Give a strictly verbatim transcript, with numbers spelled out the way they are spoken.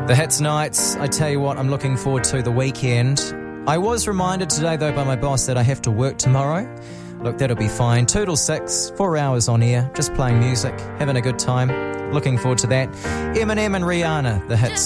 The Hits Nights. I tell you what, I'm looking forward to the weekend. I was reminded today, though, by my boss that I have to work tomorrow. Look, that'll be fine. Two till six, four hours on air, just playing music, having a good time. Looking forward to that. Eminem and Rihanna, The Hits.